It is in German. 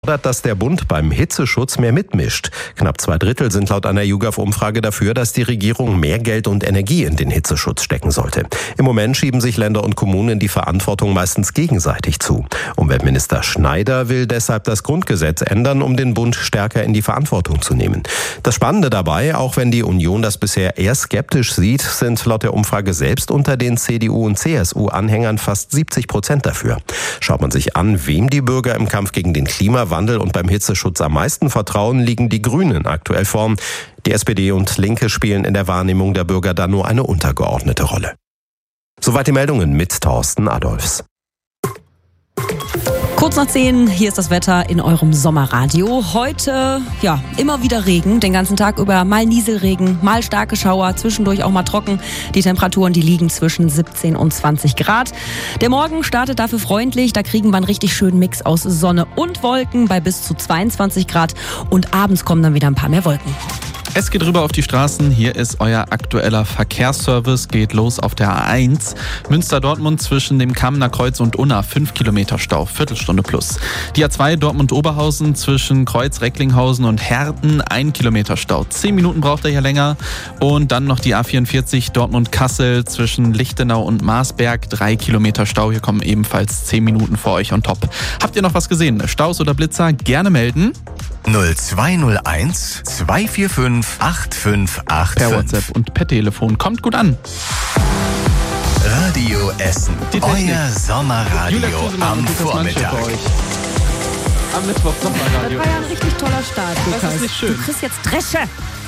fordert, dass der Bund beim Hitzeschutz mehr mitmischt. Knapp 2/3 sind laut einer YouGov-Umfrage dafür, dass die Regierung mehr Geld und Energie in den Hitzeschutz stecken sollte. Im Moment schieben sich Länder und Kommunen die Verantwortung meistens gegenseitig zu. Umweltminister Schneider will deshalb das Grundgesetz ändern, um den Bund stärker in die Verantwortung zu nehmen. Das Spannende dabei, auch wenn die Union das bisher eher skeptisch sieht, sind laut der Umfrage selbst unter den CDU- und CSU-Anhängern fast 70% dafür. Schaut man sich an, wem die Bürger im Kampf gegen den Klimawandel und beim Hitzeschutz am meisten vertrauen, liegen die Grünen aktuell vorn. Die SPD und Linke spielen in der Wahrnehmung der Bürger da nur eine untergeordnete Rolle. Soweit die Meldungen mit Thorsten Adolfs. Kurz nach 10, hier ist das Wetter in eurem Sommerradio. Heute, immer wieder Regen, den ganzen Tag über. Mal Nieselregen, mal starke Schauer, zwischendurch auch mal trocken. Die Temperaturen, die liegen zwischen 17 und 20 Grad. Der Morgen startet dafür freundlich. Da kriegen wir einen richtig schönen Mix aus Sonne und Wolken bei bis zu 22 Grad. Und abends kommen dann wieder ein paar mehr Wolken. Es geht rüber auf die Straßen. Hier ist euer aktueller Verkehrsservice. Geht los auf der A1. Münster-Dortmund zwischen dem Kamener Kreuz und Unna. 5 Kilometer Stau, Viertelstunde plus. Die A2 Dortmund-Oberhausen zwischen Kreuz-Recklinghausen und Herten. 1 Kilometer Stau. 10 Minuten braucht er hier länger. Und dann noch die A44 Dortmund-Kassel zwischen Lichtenau und Marsberg. 3 Kilometer Stau. Hier kommen ebenfalls 10 Minuten vor euch on top. Habt ihr noch was gesehen? Staus oder Blitzer? Gerne melden. 0201 245 8585. Per WhatsApp und per Telefon. Kommt gut an. Radio Essen. Euer Sommerradio am Vormittag. Am Mittwoch Sommerradio. Das war ja ein richtig toller Start, Lukas. Das ist nicht schön. Du kriegst jetzt Dresche.